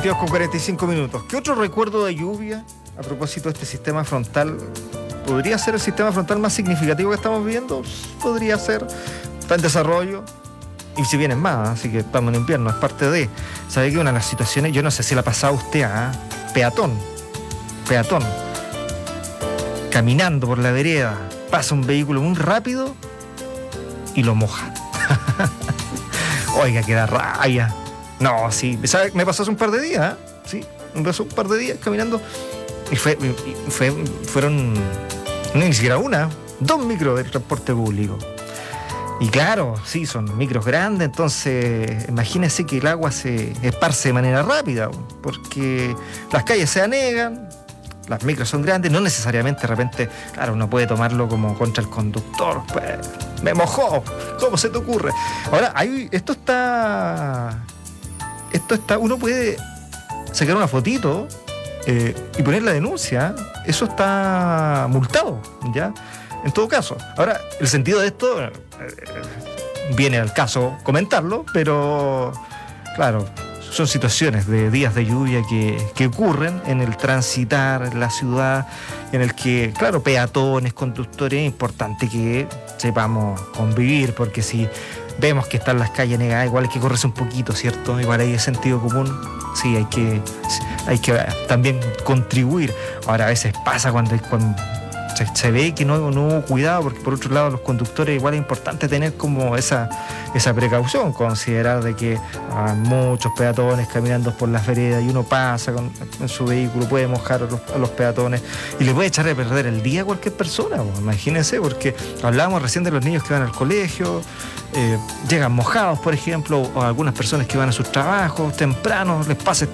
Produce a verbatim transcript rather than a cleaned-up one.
veintidós con cuarenta y cinco minutos. ¿Qué otro recuerdo de lluvia a propósito de este sistema frontal? ¿Podría ser el sistema frontal más significativo que estamos viendo? Podría ser. Está en desarrollo. Y si vienen más, así que estamos en invierno, es parte de. ¿Sabe que una de las situaciones, yo no sé si la ha pasado usted, ¿eh? peatón, peatón, caminando por la vereda, pasa un vehículo muy rápido y lo moja. Oiga, queda rabia. No, sí, ¿sabe? Me pasó hace un par de días, ¿eh? Sí, me pasó un par de días caminando y fue, y fue fueron, no, ni siquiera una, dos micros del transporte público. Y claro, sí, son micros grandes, entonces imagínense que el agua se esparce de manera rápida, porque las calles se anegan, las micros son grandes, no necesariamente de repente, claro, uno puede tomarlo como contra el conductor, pues, me mojó, ¿cómo se te ocurre? Ahora, hay, esto está, esto está, uno puede sacar una fotito eh, y poner la denuncia, eso está multado, ¿ya? En todo caso, ahora, el sentido de esto, eh, viene al caso comentarlo, pero claro, son situaciones de días de lluvia que, que ocurren en el transitar en la ciudad, en el que, claro, peatones, conductores, es importante que sepamos convivir, porque si vemos que están las calles negadas, igual hay que correrse un poquito, ¿cierto? Igual hay sentido común, sí, hay que, hay que también contribuir. Ahora, a veces pasa cuando, cuando Se, se ve que no, no hubo cuidado, porque por otro lado los conductores igual es importante tener como esa, esa precaución, considerar de que hay muchos peatones caminando por las veredas y uno pasa con, en su vehículo, puede mojar a los, a los peatones y le puede echar a perder el día a cualquier persona, pues, imagínense, porque hablábamos recién de los niños que van al colegio, eh, llegan mojados, por ejemplo, o algunas personas que van a sus trabajos temprano, les pasa